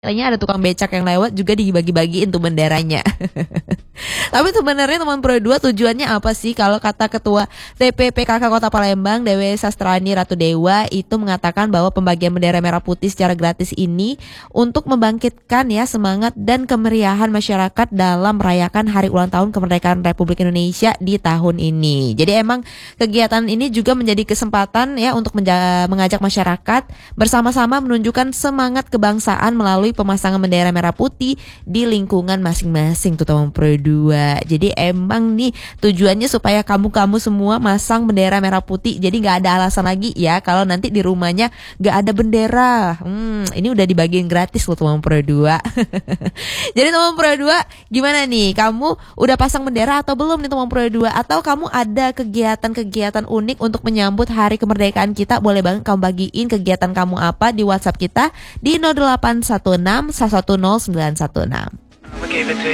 Kayaknya ada tukang becak yang lewat juga dibagi-bagiin tuh benderanya. Tapi sebenarnya teman Pro 2 tujuannya apa sih? Kalau kata Ketua TPPKK Kota Palembang, Dewi Sastrani Ratu Dewa, itu mengatakan bahwa pembagian bendera merah putih secara gratis ini untuk membangkitkan ya semangat dan kemeriahan masyarakat dalam merayakan hari ulang tahun kemerdekaan Republik Indonesia di tahun ini. Jadi emang kegiatan ini juga menjadi kesempatan ya untuk mengajak masyarakat bersama-sama menunjukkan semangat kebangsaan melalui pemasangan bendera merah putih di lingkungan masing-masing tuh teman Pro 2. Jadi emang nih tujuannya supaya kamu semua masang bendera merah putih. Jadi nggak ada alasan lagi ya kalau nanti di rumahnya nggak ada bendera. Ini udah dibagiin gratis loh teman Pro 2. Jadi teman Pro 2 gimana nih? Kamu udah pasang bendera atau belum nih teman Pro 2? Atau kamu ada kegiatan-kegiatan unik untuk menyambut hari kemerdekaan kita? Boleh banget kamu bagiin kegiatan kamu apa di WhatsApp kita di 0816 110 916.